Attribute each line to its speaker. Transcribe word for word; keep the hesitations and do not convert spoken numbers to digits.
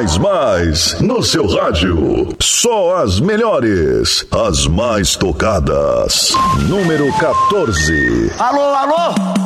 Speaker 1: mais, mais, no seu rádio. Só as melhores, as mais tocadas. Número quatorze.
Speaker 2: Alô, alô?